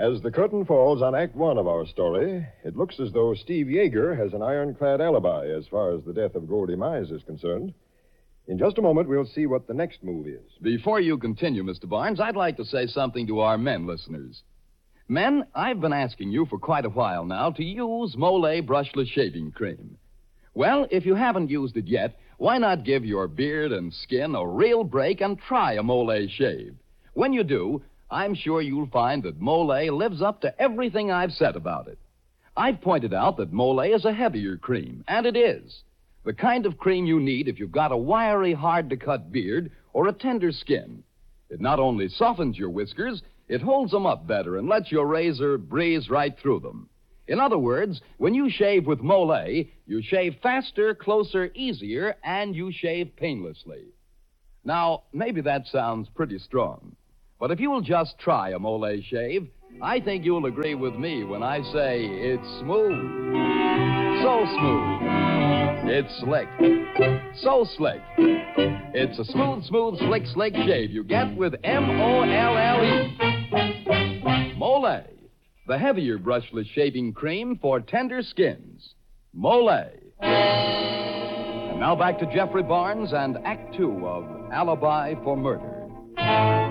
As the curtain falls on Act One of our story, it looks as though Steve Yeager has an ironclad alibi as far as the death of Goldie Mize is concerned. In just a moment, we'll see what the next move is. Before you continue, Mr. Barnes, I'd like to say something to our men listeners. Men, I've been asking you for quite a while now to use Mole Brushless Shaving Cream. Well, if you haven't used it yet, why not give your beard and skin a real break and try a Mole shave? When you do, I'm sure you'll find that Mole lives up to everything I've said about it. I've pointed out that Mole is a heavier cream, and it is. The kind of cream you need if you've got a wiry, hard-to-cut beard or a tender skin. It not only softens your whiskers, it holds them up better and lets your razor breeze right through them. In other words, when you shave with Mole, you shave faster, closer, easier, and you shave painlessly. Now, maybe that sounds pretty strong. But if you will just try a Mole shave, I think you'll agree with me when I say it's smooth. So smooth. It's slick. So slick. It's a smooth, slick shave you get with Molle. Mole, the heavier brushless shaving cream for tender skins. Mole. And now back to Jeffrey Barnes and Act Two of Alibi for Murder.